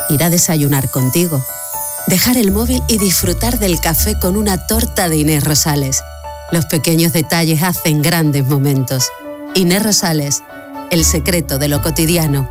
ir a desayunar contigo, dejar el móvil y disfrutar del café con una torta de Inés Rosales. Los pequeños detalles hacen grandes momentos. Inés Rosales, el secreto de lo cotidiano.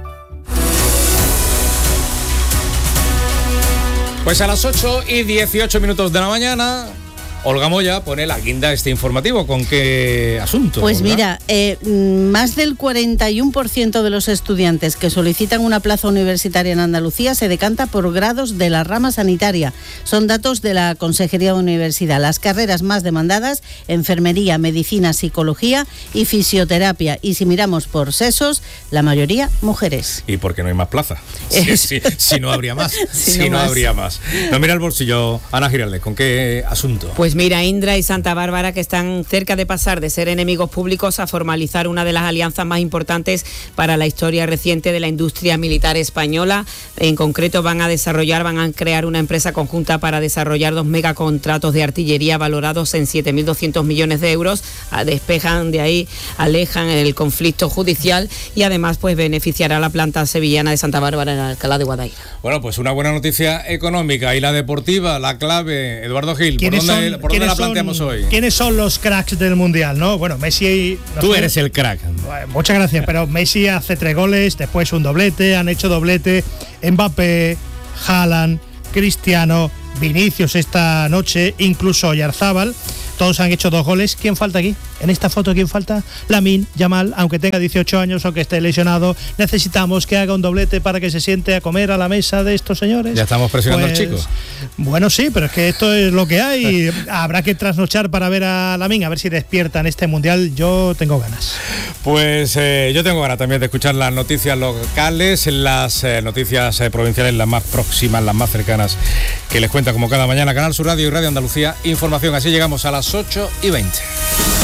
Pues a las 8:18 de la mañana, Olga Moya pone la guinda a este informativo. ¿Con qué asunto? Pues Olga? mira, más del 41% de los estudiantes que solicitan una plaza universitaria en Andalucía se decanta por grados de la rama sanitaria. Son datos de la Consejería de Universidad. Las carreras más demandadas: enfermería, medicina, psicología y fisioterapia. Y si miramos por sexos, la mayoría mujeres. ¿Y por qué no hay más plaza? Si no habría más. si no habría más. No, mira el bolsillo, Ana Giraldez, ¿con qué asunto? Pues mira, Indra y Santa Bárbara, que están cerca de pasar de ser enemigos públicos a formalizar una de las alianzas más importantes para la historia reciente de la industria militar española. En concreto van a crear una empresa conjunta para desarrollar 2 megacontratos de artillería valorados en 7.200 millones de euros. Despejan de ahí, alejan el conflicto judicial y además pues beneficiará a la planta sevillana de Santa Bárbara en Alcalá de Guadaira. Bueno, pues una buena noticia económica. Y la deportiva, la clave, Eduardo Gil, ¿por dónde la planteamos hoy? ¿Quiénes son los cracks del Mundial, no? Bueno, Messi... Tú eres el crack. Muchas gracias, pero Messi hace 3 goles, después un doblete, han hecho doblete Mbappé, Haaland, Cristiano, Vinicius esta noche, incluso Oyarzábal. Todos han hecho 2 goles. ¿Quién falta aquí? En esta foto, ¿quién falta? Lamine Yamal, aunque tenga 18 años, aunque esté lesionado, necesitamos que haga un doblete para que se siente a comer a la mesa de estos señores. Ya estamos presionando al chico. Bueno, sí, pero es que esto es lo que hay. Habrá que trasnochar para ver a Lamine, a ver si despierta en este Mundial. Yo tengo ganas. Pues yo tengo ganas también de escuchar las noticias locales, las noticias provinciales, las más próximas, las más cercanas, que les cuenta como cada mañana Canal Sur Radio y Radio Andalucía Información. Así llegamos a las 8:20.